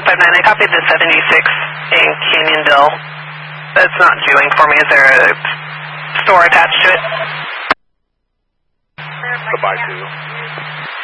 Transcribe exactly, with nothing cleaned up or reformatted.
five nine, I copied the seventy-six in Canyondale. That's not doing for me. Is there a store attached to it? Goodbye, two.